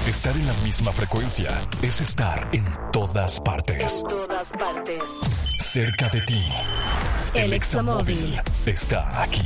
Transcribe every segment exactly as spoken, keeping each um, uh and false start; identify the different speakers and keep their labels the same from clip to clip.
Speaker 1: Estar en la misma frecuencia es estar en todas partes.
Speaker 2: En todas partes.
Speaker 1: Cerca de ti. El Examóvil está aquí.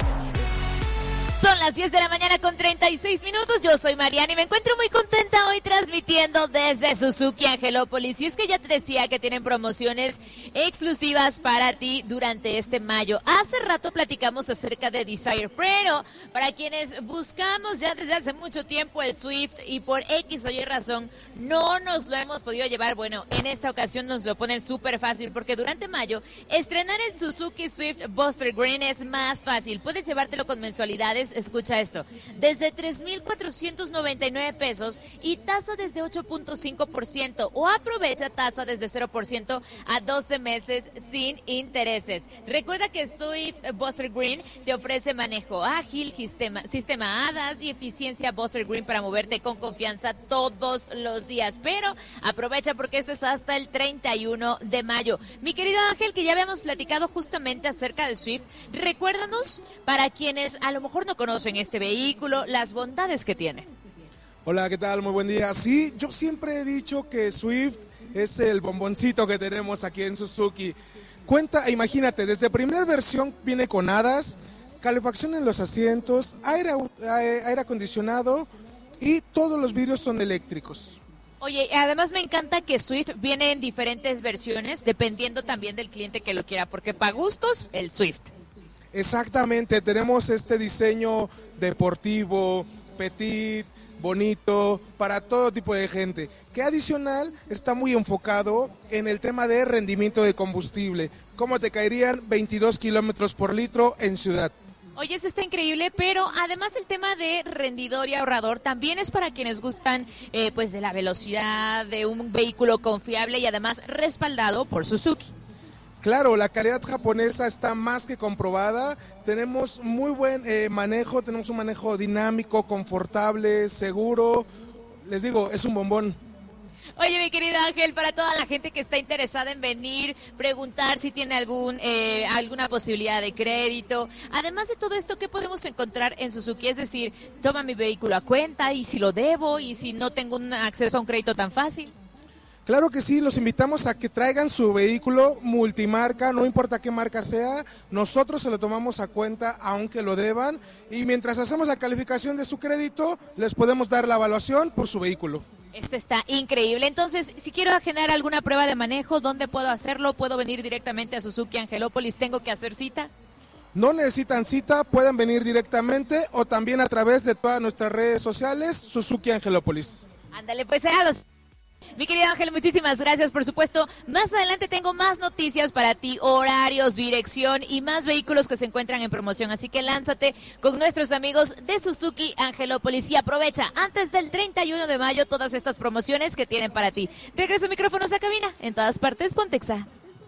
Speaker 3: Son las diez de la mañana con treinta y seis minutos. Yo soy Mariana y me encuentro muy contenta hoy transmitiendo desde Suzuki Angelópolis. Y es que ya te decía que tienen promociones exclusivas para ti durante este mayo. Hace rato platicamos acerca de Desire, pero para quienes buscamos ya desde hace mucho tiempo el Swift y por X o Y razón no nos lo hemos podido llevar, bueno, en esta ocasión nos lo ponen súper fácil porque durante mayo estrenar el Suzuki Swift Buster Green es más fácil. Puedes llevártelo con mensualidades. Escucha esto, desde tres mil cuatrocientos noventa y nueve pesos y tasa desde ocho punto cinco por ciento o aprovecha tasa desde cero por ciento a doce meses sin intereses. Recuerda que Swift Buster Green te ofrece manejo ágil, sistema, sistema A D A S y eficiencia Buster Green para moverte con confianza todos los días, pero aprovecha porque esto es hasta el treinta y uno de mayo. Mi querido Ángel, que ya habíamos platicado justamente acerca de Swift, recuérdanos para quienes a lo mejor no conocen este vehículo, las bondades que tiene.
Speaker 4: Hola, ¿qué tal? Muy buen día. Sí, yo siempre he dicho que Swift es el bomboncito que tenemos aquí en Suzuki. Cuenta, imagínate, desde primera versión viene con A D A S, calefacción en los asientos, aire, aire acondicionado y todos los vidrios son eléctricos.
Speaker 3: Oye, además me encanta que Swift viene en diferentes versiones, dependiendo también del cliente que lo quiera, porque para gustos, el Swift.
Speaker 4: Exactamente, tenemos este diseño deportivo, petit, bonito, para todo tipo de gente, que adicional está muy enfocado en el tema de rendimiento de combustible. ¿Cómo te caerían veintidós kilómetros por litro en ciudad?
Speaker 3: Oye, eso está increíble, pero además el tema de rendidor y ahorrador también es para quienes gustan eh, pues de la velocidad, de un vehículo confiable y además respaldado por Suzuki.
Speaker 4: Claro, la calidad japonesa está más que comprobada, tenemos muy buen eh, manejo, tenemos un manejo dinámico, confortable, seguro, les digo, es un bombón.
Speaker 3: Oye, mi querido Ángel, para toda la gente que está interesada en venir, preguntar si tiene algún eh, alguna posibilidad de crédito, además de todo esto, ¿qué podemos encontrar en Suzuki? Es decir, toma mi vehículo a cuenta y si lo debo y si no tengo un acceso a un crédito tan fácil.
Speaker 4: Claro que sí, los invitamos a que traigan su vehículo multimarca, no importa qué marca sea, nosotros se lo tomamos a cuenta aunque lo deban y mientras hacemos la calificación de su crédito, les podemos dar la evaluación por su vehículo.
Speaker 3: Esto está increíble. Entonces, si quiero agendar alguna prueba de manejo, ¿dónde puedo hacerlo? ¿Puedo venir directamente a Suzuki Angelópolis? ¿Tengo que hacer cita?
Speaker 4: No necesitan cita, pueden venir directamente o también a través de todas nuestras redes sociales, Suzuki Angelópolis.
Speaker 3: Ándale, pues a los... Mi querido Ángel, muchísimas gracias, por supuesto. Más adelante tengo más noticias para ti, horarios, dirección y más vehículos que se encuentran en promoción. Así que lánzate con nuestros amigos de Suzuki Angelópolis y aprovecha antes del treinta y uno de mayo todas estas promociones que tienen para ti. Regreso micrófonos a cabina. En todas partes, Pontexa.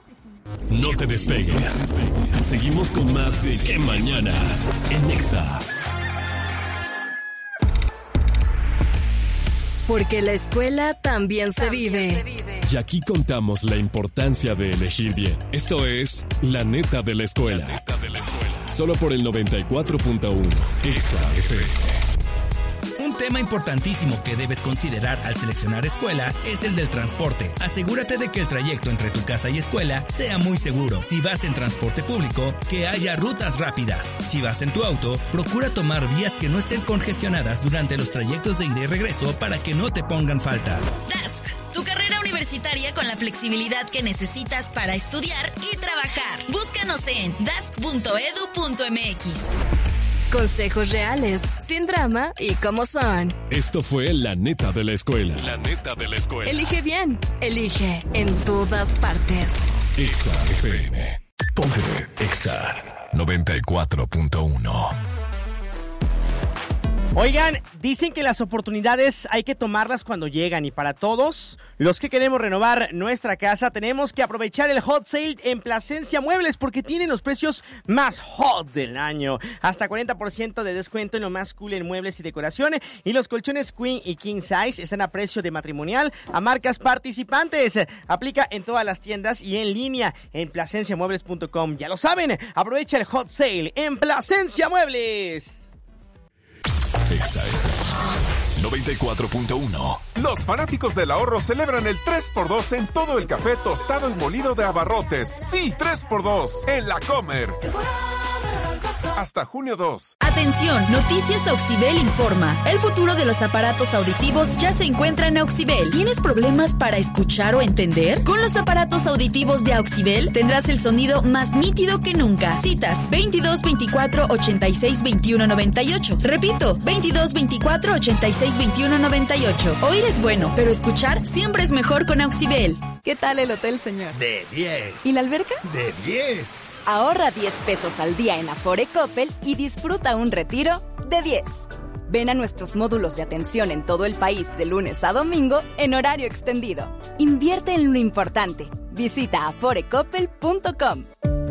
Speaker 1: No te despegues. Seguimos con más de ¿Qué Mañanas? En Nexa.
Speaker 2: Porque la escuela también se vive.
Speaker 1: Y aquí contamos la importancia de elegir bien. Esto es La Neta de la Escuela. La Neta de la Escuela. Solo por el noventa y cuatro punto uno. Exa F M.
Speaker 5: Un tema importantísimo que debes considerar al seleccionar escuela es el del transporte. Asegúrate de que el trayecto entre tu casa y escuela sea muy seguro. Si vas en transporte público, que haya rutas rápidas. Si vas en tu auto, procura tomar vías que no estén congestionadas durante los trayectos de ida y regreso para que no te pongan falta.
Speaker 6: D A S C, tu carrera universitaria con la flexibilidad que necesitas para estudiar y trabajar. Búscanos en dask punto edu punto mx.
Speaker 2: Consejos reales, sin drama y como son.
Speaker 1: Esto fue La Neta de la Escuela. La Neta de la Escuela.
Speaker 2: Elige bien, elige en todas partes.
Speaker 1: Exa F M. Ponte Exa noventa y cuatro punto uno.
Speaker 7: Oigan, dicen que las oportunidades hay que tomarlas cuando llegan y para todos los que queremos renovar nuestra casa tenemos que aprovechar el hot sale en Plasencia Muebles porque tienen los precios más hot del año. Hasta cuarenta por ciento de descuento en lo más cool en muebles y decoración y los colchones Queen y King Size están a precio de matrimonial a marcas participantes. Aplica en todas las tiendas y en línea en plasencia muebles punto com. Ya lo saben, aprovecha el hot sale en Plasencia Muebles.
Speaker 1: Exa F M, noventa y cuatro punto uno.
Speaker 8: Los fanáticos del ahorro celebran el tres por dos en todo el café tostado y molido de Abarrotes. Sí, tres por dos en La Comer. Hasta junio dos.
Speaker 6: Atención, Noticias Auxibel informa. El futuro de los aparatos auditivos ya se encuentra en Auxibel. ¿Tienes problemas para escuchar o entender? Con los aparatos auditivos de Auxibel tendrás el sonido más nítido que nunca. Citas veintidós veinticuatro ochenta y seis veintiuno noventa y ocho. Repito, veintidós veinticuatro ochenta y seis veintiuno noventa y ocho. Oír es bueno, pero escuchar siempre es mejor con Auxibel.
Speaker 9: ¿Qué tal el hotel, señor?
Speaker 10: De diez.
Speaker 9: ¿Y la alberca?
Speaker 10: De diez.
Speaker 9: Ahorra diez pesos al día en Afore Coppel y disfruta un retiro de diez. Ven a nuestros módulos de atención en todo el país de lunes a domingo en horario extendido. Invierte en lo importante. Visita afore coppel punto com.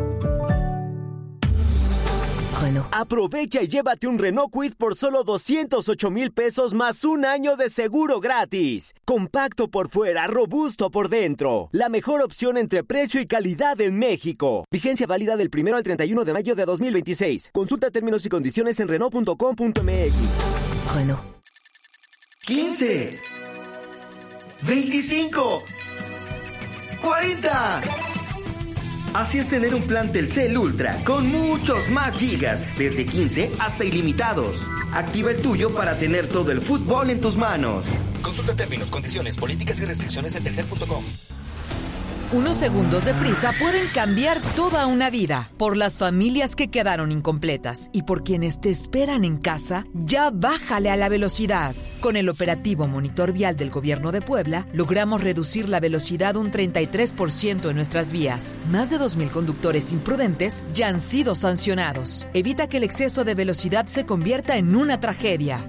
Speaker 11: Renault. Aprovecha y llévate un Renault Kwid por solo doscientos ocho mil pesos más un año de seguro gratis. Compacto por fuera, robusto por dentro. La mejor opción entre precio y calidad en México. Vigencia válida del primero al treinta y uno de mayo de dos mil veintiséis. Consulta términos y condiciones en Renault punto com punto m x.
Speaker 10: Renault. quince. veinticinco. cuarenta. Así es tener un plan Telcel Ultra con muchos más gigas, desde quince hasta ilimitados. Activa el tuyo para tener todo el fútbol en tus manos.
Speaker 12: Consulta términos, condiciones, políticas y restricciones en telcel punto com.
Speaker 13: Unos segundos de prisa pueden cambiar toda una vida. Por las familias que quedaron incompletas y por quienes te esperan en casa, ya bájale a la velocidad. Con el operativo Monitor Vial del Gobierno de Puebla, logramos reducir la velocidad un treinta y tres por ciento en nuestras vías. Más de dos mil conductores imprudentes ya han sido sancionados. Evita que el exceso de velocidad se convierta en una tragedia.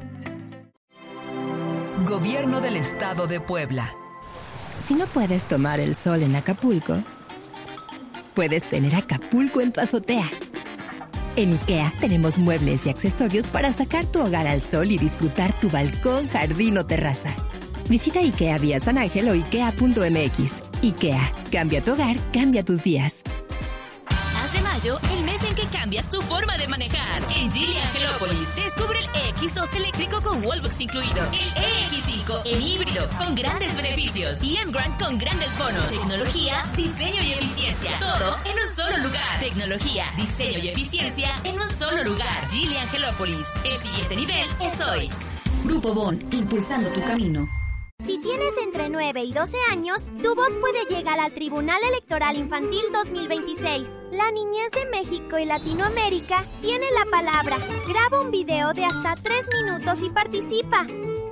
Speaker 13: Gobierno del Estado de Puebla.
Speaker 14: Si no puedes tomar el sol en Acapulco, puedes tener Acapulco en tu azotea. En IKEA tenemos muebles y accesorios para sacar tu hogar al sol y disfrutar tu balcón, jardín o terraza. Visita IKEA vía San Ángel o ikea punto m x. IKEA, cambia tu hogar, cambia tus días.
Speaker 6: Haz de mayo el mes en que cambias tu forma de manejar. En Geely Angelópolis, descubre el E X dos eléctrico con wallbox incluido, el E X cinco en híbrido con grandes beneficios y en Grand con grandes bonos. Tecnología, diseño y eficiencia, todo en un solo lugar. Tecnología, diseño y eficiencia en un solo lugar. Geely Angelópolis, el siguiente nivel es hoy. Grupo Bon, impulsando tu camino.
Speaker 15: Si tienes entre nueve y doce años, tu voz puede llegar al Tribunal Electoral Infantil dos mil veintiséis. La niñez de México y Latinoamérica tiene la palabra. Graba un video de hasta tres minutos y participa.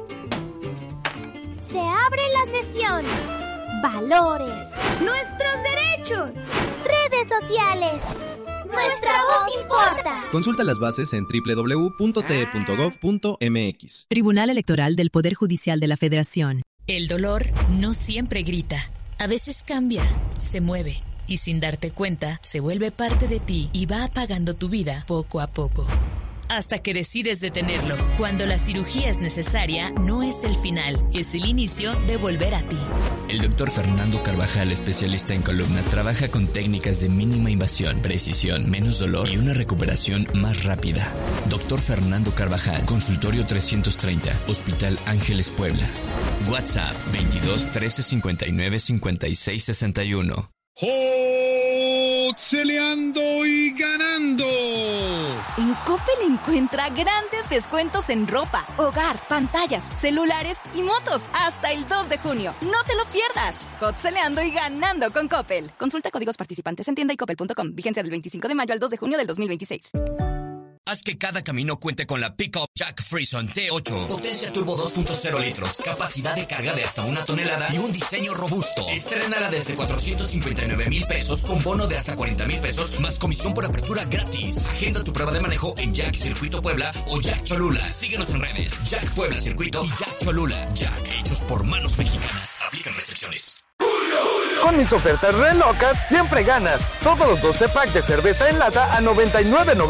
Speaker 15: Se abre la sesión. Valores. Nuestros derechos. Redes sociales. Nuestra voz importa.
Speaker 16: Consulta las bases en doble u doble u doble u punto t e punto gov punto m x.
Speaker 17: Tribunal Electoral del Poder Judicial de la Federación.
Speaker 6: El dolor no siempre grita. A veces cambia, se mueve y sin darte cuenta se vuelve parte de ti y va apagando tu vida poco a poco. Hasta que decides detenerlo. Cuando la cirugía es necesaria, no es el final, es el inicio de volver a ti.
Speaker 5: El doctor Fernando Carvajal, especialista en columna, trabaja con técnicas de mínima invasión, precisión, menos dolor y una recuperación más rápida. Doctor Fernando Carvajal, consultorio trescientos treinta, Hospital Ángeles Puebla. WhatsApp veintidós trece cincuenta y nueve cincuenta y seis sesenta y uno.
Speaker 18: Celeando y ganando.
Speaker 9: En Coppel encuentra grandes descuentos en ropa, hogar, pantallas, celulares y motos hasta el dos de junio. No te lo pierdas. Hot celeando y ganando con Coppel. Consulta códigos participantes en tienda y coppel punto com. Vigencia del veinticinco de mayo al dos de junio del dos mil veintiséis.
Speaker 5: Haz que cada camino cuente con la Pickup Jack Frison T ocho. Potencia turbo dos punto cero litros, capacidad de carga de hasta una tonelada y un diseño robusto. Estrénala desde cuatrocientos cincuenta y nueve mil pesos con bono de hasta cuarenta mil pesos más comisión por apertura gratis. Agenda tu prueba de manejo en Jack Circuito Puebla o Jack Cholula. Síguenos en redes, Jack Puebla Circuito y Jack Cholula. Jack, hechos por manos mexicanas. Aplican restricciones.
Speaker 19: Con mis ofertas re locas siempre ganas. Todos los doce packs de cerveza en lata a noventa y nueve noventa.